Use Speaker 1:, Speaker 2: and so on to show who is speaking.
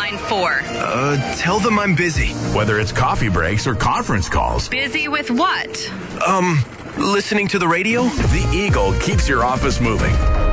Speaker 1: line for?
Speaker 2: Tell them I'm busy.
Speaker 3: Whether it's coffee breaks or conference calls.
Speaker 1: Busy with what?
Speaker 2: Listening to the radio?
Speaker 3: The Eagle keeps your office moving.